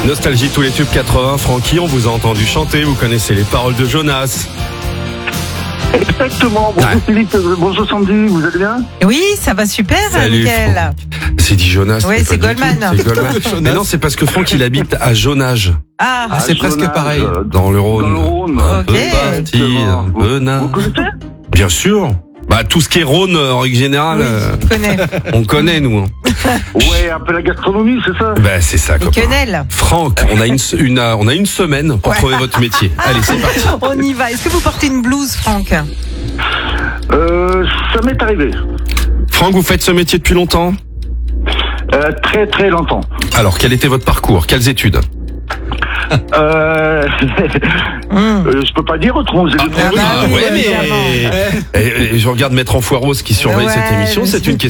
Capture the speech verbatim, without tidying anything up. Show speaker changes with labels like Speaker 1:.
Speaker 1: Nostalgie, tous les tubes quatre-vingts. Francky, on vous a entendu chanter, vous connaissez les paroles de Jonas.
Speaker 2: Exactement. Bonjour
Speaker 1: Ouais.
Speaker 2: Philippe, euh, bonjour Sandy, vous allez bien?
Speaker 3: Oui, ça va super,
Speaker 1: Salut,
Speaker 3: Mickaël.
Speaker 1: Franck. C'est dit Jonas.
Speaker 3: Oui,
Speaker 1: mais
Speaker 3: c'est
Speaker 1: pas du
Speaker 3: Goldman.
Speaker 1: tout. C'est Goldman. Mais non, c'est parce que Franck, il habite à Jonage,
Speaker 3: Ah,
Speaker 4: Ah, c'est presque
Speaker 2: Jonas,
Speaker 4: pareil.
Speaker 2: euh,
Speaker 1: dans le Rhône.
Speaker 2: Dans le Rhône.
Speaker 1: Un peu
Speaker 3: Ok.
Speaker 1: parti,
Speaker 2: Exactement.
Speaker 1: un peu
Speaker 2: Vous,
Speaker 1: nain.
Speaker 2: vous connaissez?
Speaker 1: Bien sûr. Bah, tout ce qui est Rhône, en règle générale,
Speaker 3: oui,
Speaker 1: euh,
Speaker 3: je connais.
Speaker 1: on connaît, nous. hein.
Speaker 2: Ouais, un peu la gastronomie, c'est ça?
Speaker 1: Bah, c'est ça,
Speaker 3: Et
Speaker 1: copain.
Speaker 3: quenelle.
Speaker 1: Franck, on a une, une, euh, on a une semaine pour
Speaker 3: Ouais.
Speaker 1: trouver votre métier. Allez, c'est parti.
Speaker 3: On y va. Est-ce que vous portez une blouse, Franck?
Speaker 2: Euh, ça m'est arrivé.
Speaker 1: Franck, vous faites ce métier depuis longtemps?
Speaker 2: Euh, très très longtemps.
Speaker 1: Alors, quel était votre parcours? Quelles études?
Speaker 2: Euh,
Speaker 3: Hum.
Speaker 2: euh, je peux pas dire autrement. J'ai
Speaker 3: bah oui,
Speaker 1: ouais,
Speaker 3: évidemment.
Speaker 1: mais... Et- et je regarde Maître Enfoiros qui surveille
Speaker 3: Ouais,
Speaker 1: cette émission,
Speaker 3: je
Speaker 1: c'est
Speaker 3: sais.
Speaker 1: une question